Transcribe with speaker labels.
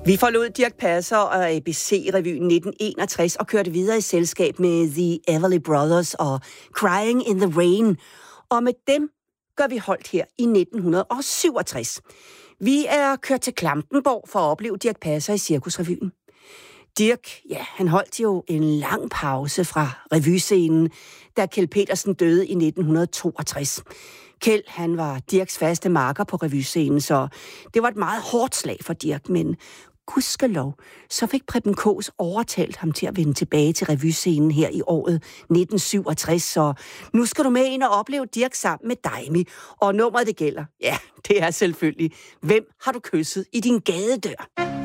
Speaker 1: Vi forlod Dirch Passer og ABC-revyen 1961 og kørte videre i selskab med The Everly Brothers og Crying in the Rain. Og med dem gør vi holdt her i 1967. Vi er kørt til Klampenborg for at opleve Dirch Passer i Cirkusrevyen. Dirch, han holdt jo en lang pause fra revyscenen, da Kjeld Petersen døde i 1962. Kjeld, han var Dirchs faste marker på revyscenen, så det var et meget hårdt slag for Dirch, men gudskelov, så fik Preben Kaas overtalt ham til at vende tilbage til revyscenen her i året 1967, så nu skal du med ind og opleve Dirch sammen med Daimi. Og nummeret det gælder, det er selvfølgelig: Hvem har du kysset i din gadedør?